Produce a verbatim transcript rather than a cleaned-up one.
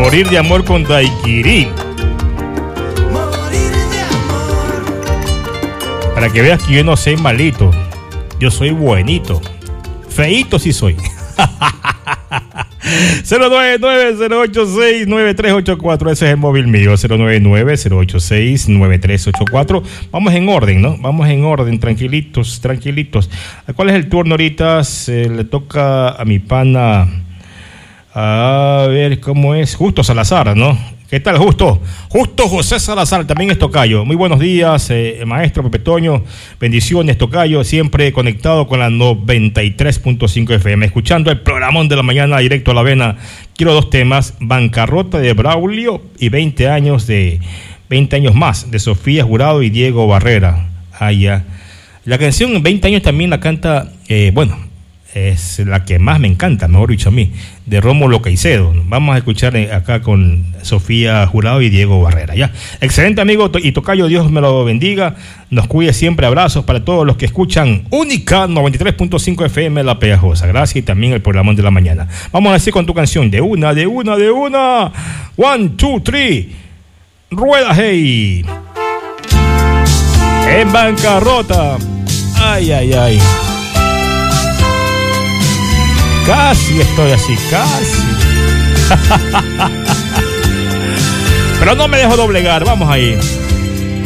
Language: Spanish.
Morir de amor con Daiquiri. Para que veas que yo no soy malito, yo soy buenito. Feíto sí soy. cero nueve nueve, cero ocho seis, nueve tres ocho cuatro, ese es el móvil mío. Cero nueve nueve, cero ocho seis, nueve tres ocho cuatro. Vamos en orden, ¿no? Vamos en orden, tranquilitos, tranquilitos. ¿Cuál es el turno ahorita? Se le toca a mi pana, a ver cómo es, Justo Salazar, ¿no? ¿Qué tal, Justo? Justo José Salazar, también es tocayo. Muy buenos días, eh, maestro Pepe Toño. Bendiciones, tocayo. Siempre conectado con la noventa y tres punto cinco F M. Escuchando el programón de la mañana directo a la vena. Quiero dos temas. Bancarrota de Braulio y veinte años de veinte años más de Sofía Jurado y Diego Barrera. Ah, ya. La canción veinte años también la canta, eh, bueno, es la que más me encanta, mejor dicho a mí, de Rómulo Caicedo. Vamos a escuchar acá con Sofía Jurado y Diego Barrera, ¿ya? Excelente, amigo y tocayo, Dios me lo bendiga, nos cuide siempre, abrazos para todos los que escuchan Única noventa y tres punto cinco F M La Pegajosa. Gracias, y también el programón de la mañana. Vamos a decir con tu canción, de una, de una, de una. One, two, three. Rueda, hey. En bancarrota. Ay, ay, ay. Casi estoy así, casi. Pero no me dejo doblegar, vamos ahí.